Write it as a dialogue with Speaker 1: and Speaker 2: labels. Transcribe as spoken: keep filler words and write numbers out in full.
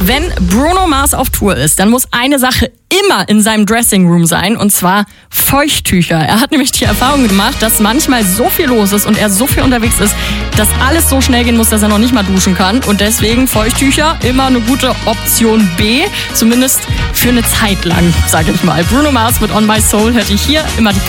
Speaker 1: Wenn Bruno Mars auf Tour ist, dann muss eine Sache immer in seinem Dressing Room sein, und zwar Feuchttücher. Er hat nämlich die Erfahrung gemacht, dass manchmal so viel los ist und er so viel unterwegs ist, dass alles so schnell gehen muss, dass er noch nicht mal duschen kann. Und deswegen Feuchttücher immer eine gute Option B, zumindest für eine Zeit lang, sage ich mal. Bruno Mars mit On My Soul hört ihr hier immer die